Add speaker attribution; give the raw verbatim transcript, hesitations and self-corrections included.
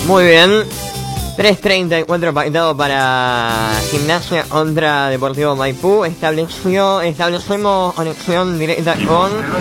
Speaker 1: Muy bien. tres treinta y cuatro pactado para Gimnasia contra Deportivo Maipú. Estableció, establecemos conexión directa con